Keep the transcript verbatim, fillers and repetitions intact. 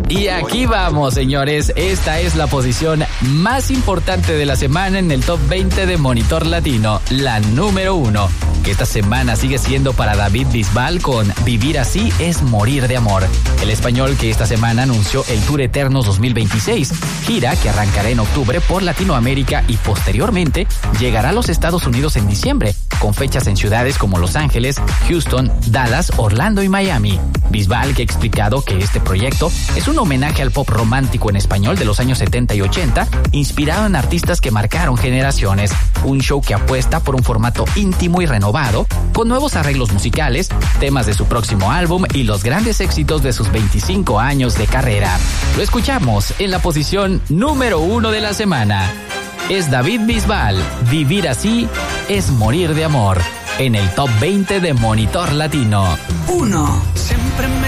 Y aquí vamos, señores. Esta es la posición más importante de la semana en el top veinte de Monitor Latino, la número uno, que esta semana sigue siendo para David Bisbal con Vivir así es morir de amor. El español que esta semana anunció el Tour Eternos dos mil veintiséis, gira que arrancará en octubre por Latinoamérica y posteriormente llegará a los Estados Unidos en diciembre, con fechas en ciudades como Los Ángeles, Houston, Dallas, Orlando y Miami. Bisbal que ha explicado que este proyecto es un homenaje al pop romántico en español de los años setenta y ochenta, inspirado en artistas que marcaron generaciones. Un show que apuesta por un formato íntimo y renovado, con nuevos arreglos musicales, temas de su próximo álbum y los grandes éxitos de sus veinticinco años de carrera. Lo escuchamos en la posición número uno de la semana. Es David Bisbal, Vivir así es morir de amor, en el top veinte de Monitor Latino. Uno. Siempre me